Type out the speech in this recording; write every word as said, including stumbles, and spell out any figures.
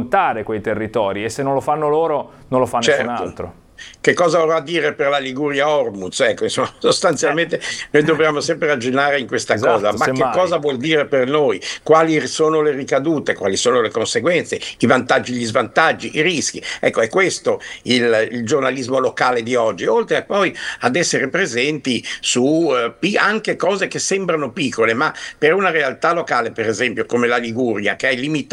raccontare quei territori, e se non lo fanno loro non lo fa Certo. nessun altro. Che cosa avrà a dire per la Liguria Ormuz? Ecco, insomma, sostanzialmente noi dobbiamo sempre ragionare in questa Esatto, cosa, ma che semmai. cosa vuol dire per noi? Quali sono le ricadute? Quali sono le conseguenze? I vantaggi, gli svantaggi, i rischi? Ecco, è questo il, il giornalismo locale di oggi, oltre a poi ad essere presenti su eh, pi- anche cose che sembrano piccole, ma per una realtà locale, per esempio, come la Liguria, che è limitata